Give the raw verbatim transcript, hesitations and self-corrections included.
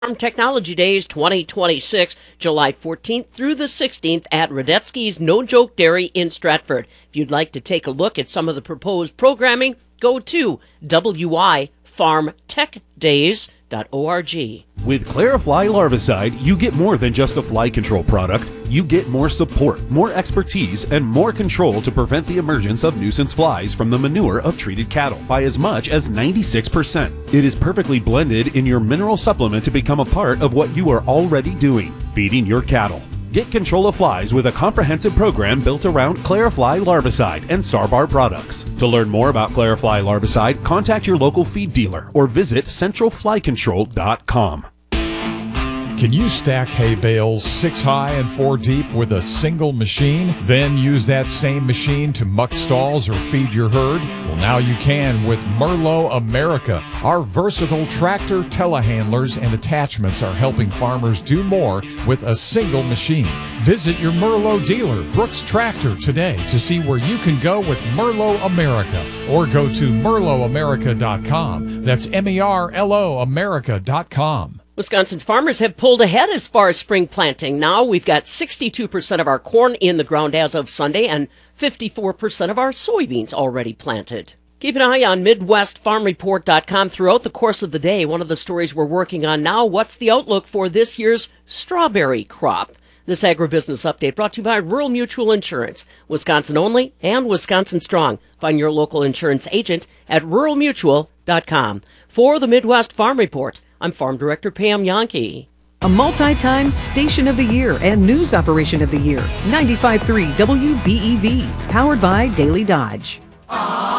Farm Technology Days twenty twenty-six, July fourteenth through the sixteenth at Radetzky's No Joke Dairy in Stratford. If you'd like to take a look at some of the proposed programming, go to w i farm tech days dot org. With Clarifly Larvicide, you get more than just a fly control product. You get more support, more expertise, and more control to prevent the emergence of nuisance flies from the manure of treated cattle by as much as ninety-six percent. It is perfectly blended in your mineral supplement to become a part of what you are already doing, feeding your cattle. Get control of flies with a comprehensive program built around Clarifly Larvicide and Sarbar products. To learn more about Clarifly Larvicide, contact your local feed dealer or visit central fly control dot com. Can you stack hay bales six high and four deep with a single machine? Then use that same machine to muck stalls or feed your herd? Well, now you can with Merlo America. Our versatile tractor telehandlers and attachments are helping farmers do more with a single machine. Visit your Merlo dealer, Brooks Tractor, today to see where you can go with Merlo America, or go to merlo america dot com. That's M E R L O America dot com. Wisconsin farmers have pulled ahead as far as spring planting. Now we've got sixty-two percent of our corn in the ground as of Sunday and fifty-four percent of our soybeans already planted. Keep an eye on midwest farm report dot com throughout the course of the day. One of the stories we're working on now, what's the outlook for this year's strawberry crop? This agribusiness update brought to you by Rural Mutual Insurance, Wisconsin only and Wisconsin strong. Find your local insurance agent at rural mutual dot com. For the Midwest Farm Report, I'm Farm Director Pam Yonke. A multi-time Station of the Year and News Operation of the Year. ninety-five point three W B E V. Powered by Daily Dodge.